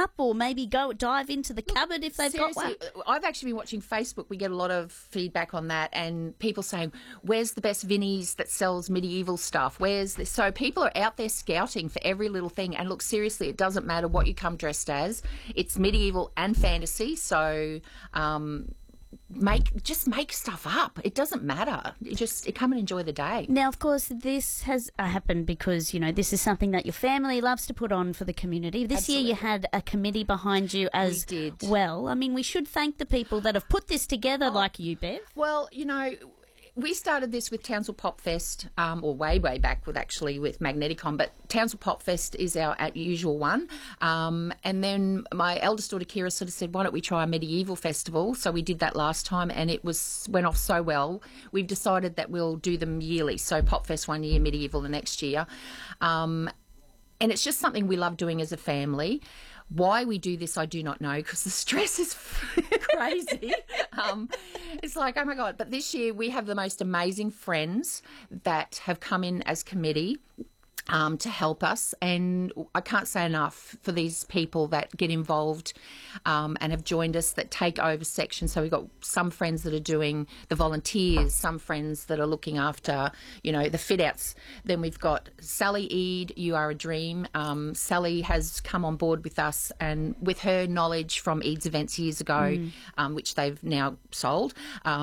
up, or maybe go dive into the cupboard if they've got one? I've actually been watching Facebook. We get a lot of feedback on that, and people saying, where's the best Vinnie's that sells medieval stuff? Where's this? So people are out there scouting for every little thing. And look, seriously, it doesn't matter what you come dressed as. It's medieval and fantasy. So make stuff up. It doesn't matter. You come and enjoy the day. Now, of course, this has happened because, this is something that your family loves to put on for the community. This year you had a committee behind you as well. I mean, we should thank the people that have put this together, like you, Bev. Well, we started this with Townsville Pop Fest, or way back with Magneticon, but Townsville Pop Fest is our usual one. And then my eldest daughter Kira sort of said, why don't we try a medieval festival? So we did that last time, and it went off so well. We've decided that we'll do them yearly. So Pop Fest one year, medieval the next year. And it's just something we love doing as a family. Why we do this, I do not know, because the stress is crazy. It's like, oh, my God. But this year we have the most amazing friends that have come in as committee to help us. And I can't say enough for these people that get involved and have joined us, that take over sections. So we've got some friends that are doing the volunteers, some friends that are looking after, the fit-outs. Then we've got Sally Eade, You Are a Dream. Sally has come on board with us, and with her knowledge from Eade's events years ago, which they've now sold,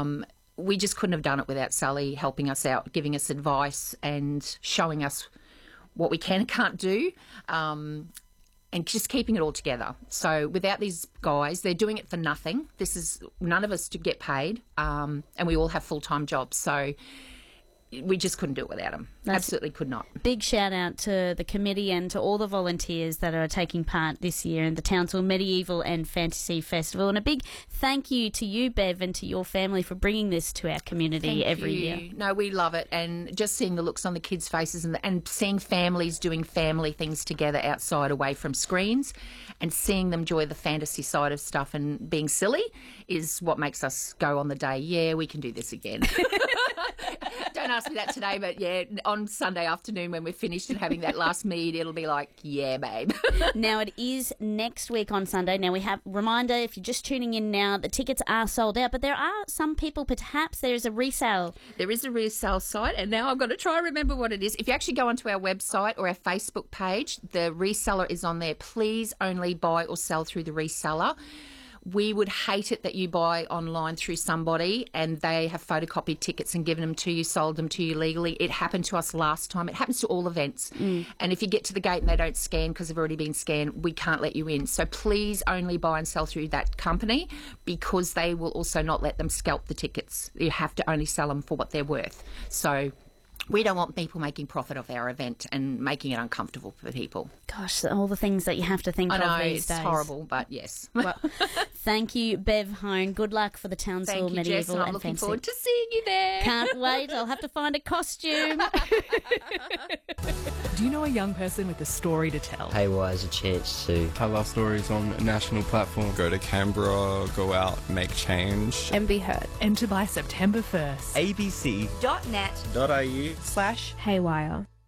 we just couldn't have done it without Sally helping us out, giving us advice and showing us what we can and can't do, and just keeping it all together. So without these guys, they're doing it for nothing. None of us to get paid, and we all have full-time jobs. So we just couldn't do it without them. Absolutely could not. Big shout out to the committee and to all the volunteers that are taking part this year in the Townsville Medieval and Fantasy Festival. And a big thank you to you, Bev, and to your family for bringing this to our community every year. No, we love it. And just seeing the looks on the kids' faces and seeing families doing family things together outside away from screens, and seeing them enjoy the fantasy side of stuff and being silly is what makes us go on the day, yeah, we can do this again. Don't ask me that today, but yeah, on Sunday afternoon when we're finished and having that last mead, it'll be like, yeah, babe. Now, it is next week on Sunday. Now, we have reminder, if you're just tuning in now, the tickets are sold out, but there are some people, perhaps there is a resale. There is a resale site, and now I've got to try and remember what it is. If you actually go onto our website or our Facebook page, the reseller is on there. Please only buy or sell through the reseller. We would hate it that you buy online through somebody and they have photocopied tickets and given them to you, sold them to you legally. It happened to us last time. It happens to all events. And if you get to the gate and they don't scan because they've already been scanned, we can't let you in. So please only buy and sell through that company, because they will also not let them scalp the tickets. You have to only sell them for what they're worth. So we don't want people making profit off our event and making it uncomfortable for people. Gosh, all the things that you have to think of these days. It's horrible, but yes. Well, thank you, Bev Hone. Good luck for the Townsville Medieval Jess, and I'm looking Fantasy. forward to seeing you there. Can't wait. I'll have to find a costume. Do you know a young person with a story to tell? Haywire is a chance to tell our stories on a national platform. Go to Canberra, go out, make change. And be heard. Enter by September 1st. abc.net.au/haywire.